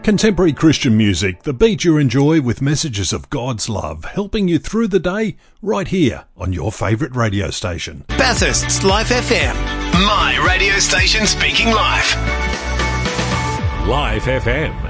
Contemporary Christian music, the beat you enjoy with messages of God's love, helping you through the day right here on your favourite radio station. Bathurst's Life FM. My radio station speaking live. Live FM.